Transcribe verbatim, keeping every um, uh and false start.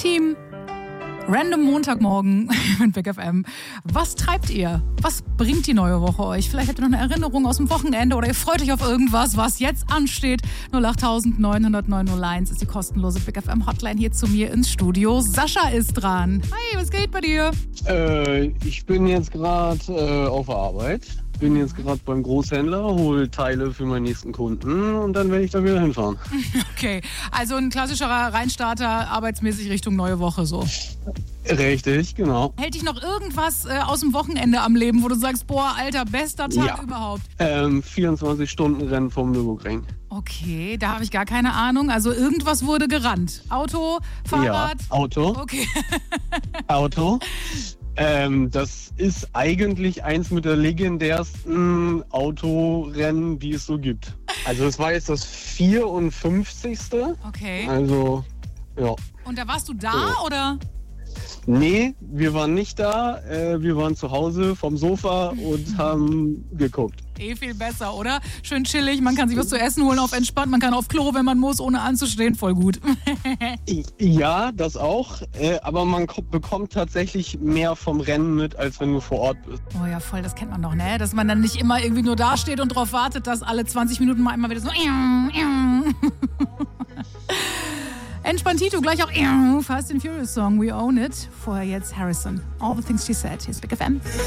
Team. Random Montagmorgen mit Big F M. Was treibt ihr? Was bringt die neue Woche euch? Vielleicht habt ihr noch eine Erinnerung aus dem Wochenende oder ihr freut euch auf irgendwas, was jetzt ansteht. null acht neun null null neun null eins ist die kostenlose Big F M Hotline hier zu mir ins Studio. Sascha ist dran. Hi, was geht bei dir? Äh, ich bin jetzt gerade äh, auf der Arbeit. Bin jetzt gerade beim Großhändler, hole Teile für meinen nächsten Kunden und dann werde ich da wieder hinfahren. Okay, also ein klassischerer Reinstarter, arbeitsmäßig Richtung neue Woche so. Richtig, genau. Hält dich noch irgendwas äh, aus dem Wochenende am Leben, wo du sagst, boah, Alter, bester Tag Ja. überhaupt? Ähm, vierundzwanzig Stunden Rennen vom Nürburgring. Okay, da habe ich gar keine Ahnung. Also irgendwas wurde gerannt. Auto, Fahrrad? Ja, Auto, Okay. Auto. Ähm, das ist eigentlich eins mit der legendärsten Autorennen, die es so gibt. Also es war jetzt das vierundfünfzigste. Okay. Also, ja. Und da warst du da oder? Nee, wir waren nicht da. Äh, wir waren zu Hause vom Sofa und haben geguckt. Eh viel besser, oder? Schön chillig, man kann sich was zu essen holen auf entspannt, man kann auf Klo, wenn man muss, ohne anzustehen, voll gut. Ja, das auch. Äh, aber man ko- bekommt tatsächlich mehr vom Rennen mit, als wenn du vor Ort bist. Oh ja, voll, das kennt man doch, ne? Dass man dann nicht immer irgendwie nur da steht und drauf wartet, dass alle zwanzig Minuten mal einmal wieder so Entspanntito, gleich auch Fast and Furious Song, We Own It. Vorher jetzt Harrison. All the Things She Said. Hier ist Big F M.